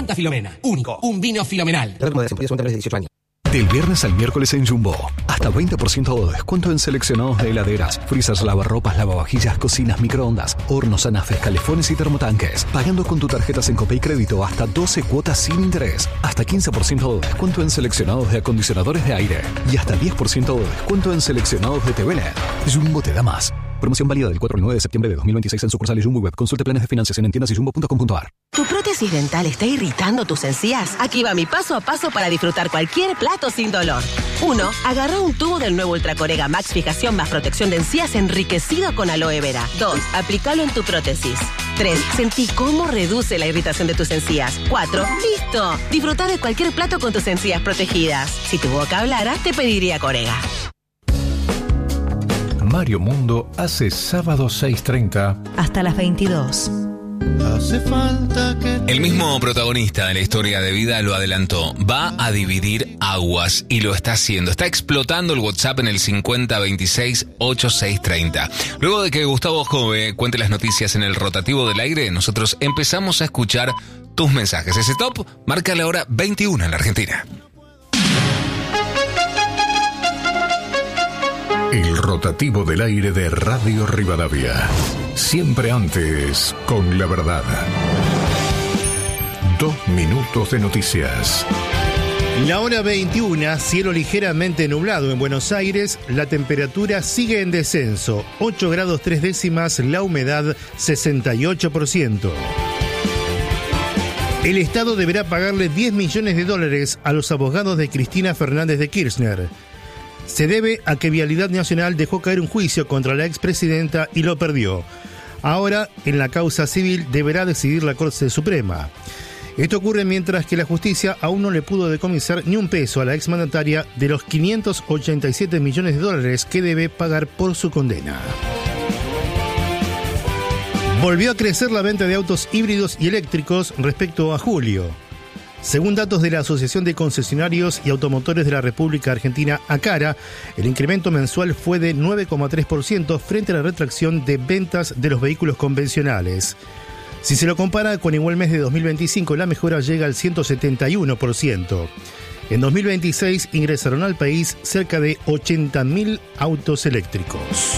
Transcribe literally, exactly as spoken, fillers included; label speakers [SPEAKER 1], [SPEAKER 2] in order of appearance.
[SPEAKER 1] Fanta Filomena. Único. Un vino filomenal.
[SPEAKER 2] dieciocho años.
[SPEAKER 3] Del viernes al miércoles en Jumbo, hasta veinte por ciento de descuento en seleccionados de heladeras, freezers, lavarropas, lavavajillas, cocinas, microondas, hornos, anafes, calefones y termotanques. Pagando con tu tarjeta Sencope y crédito hasta doce cuotas sin interés. Hasta quince por ciento de descuento en seleccionados de acondicionadores de aire. Y hasta diez por ciento de descuento en seleccionados de T V L E D. Jumbo te da más. Promoción válida del cuatro al nueve de septiembre de dos mil veintiséis en sucursales Jumbo Web. Consulte planes de financiación en tiendas y jumbo punto com punto a r.
[SPEAKER 4] ¿Tu prótesis dental está irritando tus encías? Aquí va mi paso a paso para disfrutar cualquier plato sin dolor. uno. Agarra un tubo del nuevo Ultracorega Max Fijación más protección de encías enriquecido con aloe vera. dos. Aplícalo en tu prótesis. tres. Sentí cómo reduce la irritación de tus encías. cuatro. ¡Listo! Disfruta de cualquier plato con tus encías protegidas. Si tu boca hablara, te pediría Corega.
[SPEAKER 5] Mario Mundo hace sábado seis treinta
[SPEAKER 6] hasta las veintidós.
[SPEAKER 7] Hace falta que...
[SPEAKER 8] El mismo protagonista de la historia de vida lo adelantó. Va a dividir aguas y lo está haciendo. Está explotando el WhatsApp en el cincuenta veintiséis ochenta y seis treinta. Luego de que Gustavo Jove cuente las noticias en el rotativo del aire, nosotros empezamos a escuchar tus mensajes. Ese top marca la hora veintiuna en la Argentina.
[SPEAKER 5] El rotativo del aire de Radio Rivadavia. Siempre antes, con la verdad. Dos minutos de noticias.
[SPEAKER 9] La hora veintiuna, cielo ligeramente nublado en Buenos Aires, la temperatura sigue en descenso, ocho grados tres décimas, la humedad sesenta y ocho por ciento. El Estado deberá pagarle diez millones de dólares a los abogados de Cristina Fernández de Kirchner. Se debe a que Vialidad Nacional dejó caer un juicio contra la expresidenta y lo perdió. Ahora, en la causa civil, deberá decidir la Corte Suprema. Esto ocurre mientras que la justicia aún no le pudo decomisar ni un peso a la exmandataria de los quinientos ochenta y siete millones de dólares que debe pagar por su condena. Volvió a crecer la venta de autos híbridos y eléctricos respecto a julio. Según datos de la Asociación de Concesionarios y Automotores de la República Argentina, ACARA, el incremento mensual fue de nueve coma tres por ciento frente a la retracción de ventas de los vehículos convencionales. Si se lo compara con igual mes de dos mil veinticinco, la mejora llega al ciento setenta y uno por ciento. En dos mil veintiséis ingresaron al país cerca de ochenta mil autos eléctricos.